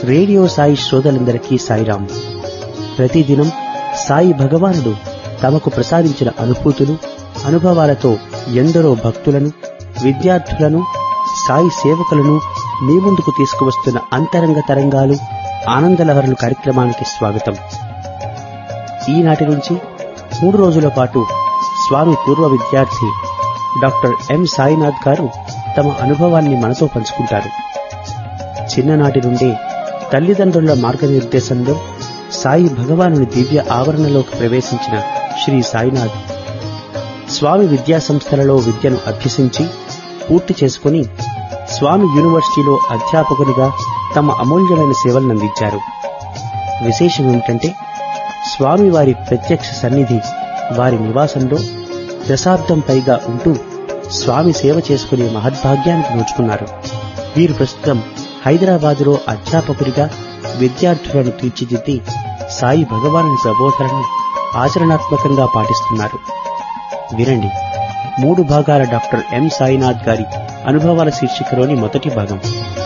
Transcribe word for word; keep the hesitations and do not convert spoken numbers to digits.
Radio Sai శ్రోతలందరికీ సాయిరాం. ప్రతిదినం సాయి భగవానుడు తమకు ప్రసాదించిన అనుభూతులు, అనుభవాలతో ఎందరో భక్తులను, విద్యార్థులను, సాయి సేవకులను మీ ముందుకు తీసుకువస్తున్న అంతరంగ తరంగాలు, ఆనందలహరులు కార్యక్రమానికి స్వాగతం. ఈనాటి నుంచి మూడు రోజుల పాటు స్వామి పూర్వ విద్యార్థి డాక్టర్ ఎం సాయినాథ్ గారు తమ అనుభవాన్ని మనతో పంచుకుంటారు. చిన్ననాటి నుండే తల్లిదండ్రుల మార్గనిర్దేశంలో సాయి భగవానుని దివ్య ఆవరణలోకి ప్రవేశించిన శ్రీ సాయినాథ్ స్వామి విద్యా సంస్థలలో విద్యను అభ్యసించి పూర్తి చేసుకుని స్వామి యూనివర్సిటీలో అధ్యాపకునిగా తమ అమూల్యమైన సేవలను అందించారు. విశేషం ఏమిటంటే స్వామి వారి ప్రత్యక్ష సన్నిధి వారి నివాసంలో దశాబ్దం పైగా ఉంటూ స్వామి సేవ చేసుకునే మహద్భాగ్యానికి నోచుకున్నారు. వీరు ప్రస్తుతం హైదరాబాదులో అధ్యాపకుడిగా విద్యార్థులను తీర్చిదిద్ది సాయి భగవానుని ప్రబోధనను ఆచరణాత్మకంగా పాటిస్తున్నారు. వినండి, మూడు భాగాల డాక్టర్ ఎం సాయినాథ్ గారి అనుభవాల శీర్షికలోని మొదటి భాగం.